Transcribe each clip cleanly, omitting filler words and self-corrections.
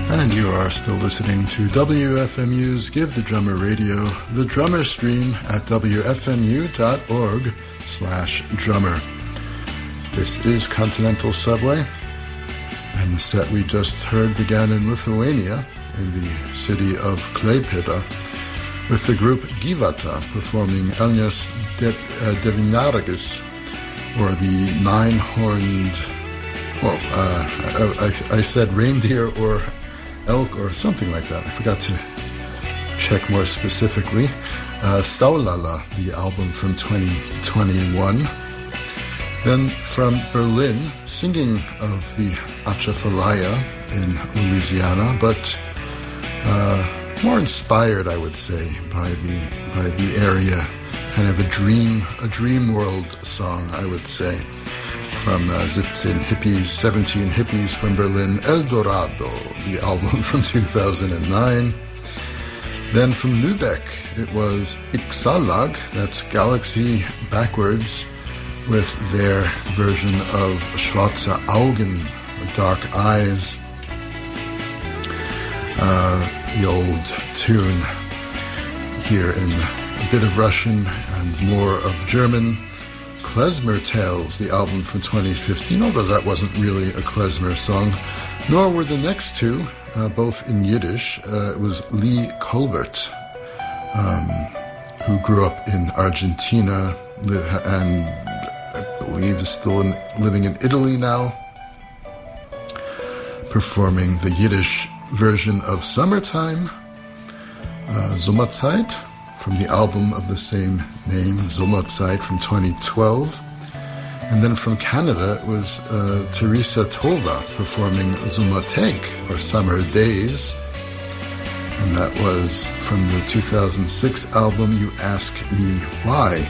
And you are still listening to WFMU's Give the Drummer Radio, the drummer stream at wfmu.org/drummer. This is Continental Subway, and the set we just heard began in Lithuania, in the city of Klaipėda, with the group Gyvata performing Elnias Devynaragis, or the nine-horned, I said reindeer or elk or something like that. I forgot to check more specifically. Saulala, the album from 2021. Then from Berlin, singing of the Atchafalaya in Louisiana, but more inspired, I would say, by the area. Kind of a dream world song, I would say. From 17 Hippies from Berlin, El Dorado, the album from 2009. Then from Lübeck, it was Ixalag, that's Galaxy backwards, with their version of Schwarze Augen, Dark Eyes, the old tune here in a bit of Russian and more of German. Klezmer Tales, the album from 2015, although that wasn't really a klezmer song, nor were the next two, both in Yiddish. It was Lee Colbert, who grew up in Argentina and I believe is still living in Italy now, performing the Yiddish version of Summertime, Sommerzeit, from the album of the same name, Sommerzeit, from 2012. And then from Canada, it was Teresa Tova performing Sommertag, or Summer Days. And that was from the 2006 album, You Ask Me Why.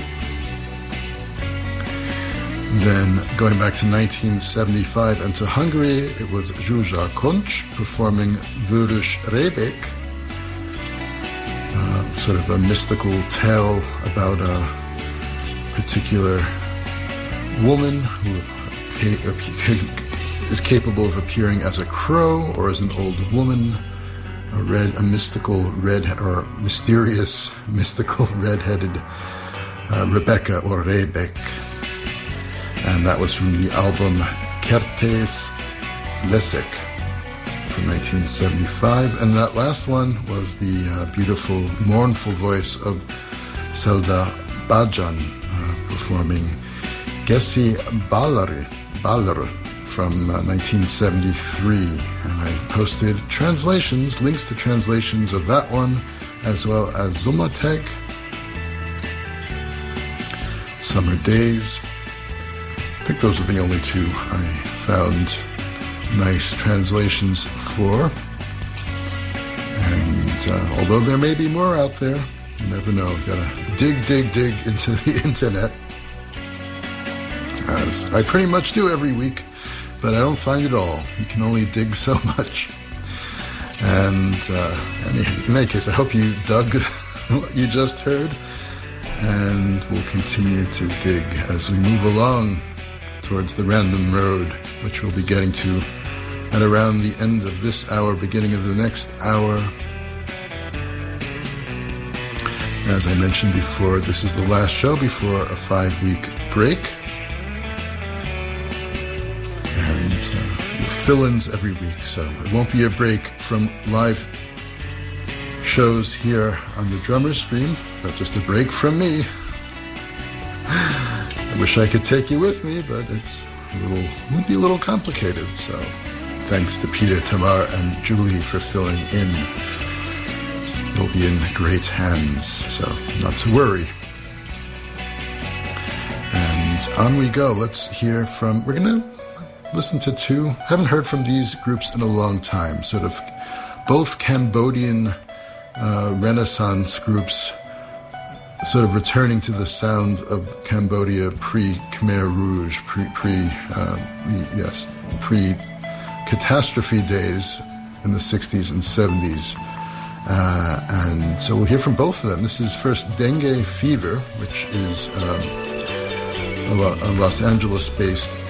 Then going back to 1975 and to Hungary, it was Zsuzsa Koncs performing Vörös Rebek, sort of a mystical tale about a particular woman who is capable of appearing as a crow or as an old woman, a mysterious mystical red-headed Rebecca or Rebek. And that was from the album Kertész Leszek from 1975. And that last one was the beautiful, mournful voice of Selda Bajan performing Geszi Ballare from 1973. And I posted translations, links to translations of that one, as well as Sommertag, Summer Days. I think those are the only two I found nice translations for. And although there may be more out there, you never know. You gotta dig into the internet, as I pretty much do every week, but I don't find it all. You can only dig so much. And in any case, I hope you dug what you just heard, and we'll continue to dig as we move along towards the random road, which we'll be getting to at around the end of this hour, beginning of the next hour. As I mentioned before, this is the last show before a 5-week break. And with fill-ins every week, so it won't be a break from live shows here on the Drummer Stream, but just a break from me. I wish I could take you with me, but would be a little complicated. So thanks to Peter, Tamar, and Julie for filling in. You'll be in great hands, so not to worry. And on we go. Let's hear from, we're going to listen to two, haven't heard from these groups in a long time, sort of both Cambodian Renaissance groups, sort of returning to the sound of Cambodia pre-Khmer Rouge, pre-catastrophe days in the 60s and 70s. And so we'll hear from both of them. This is first Dengue Fever, which is a Los Angeles-based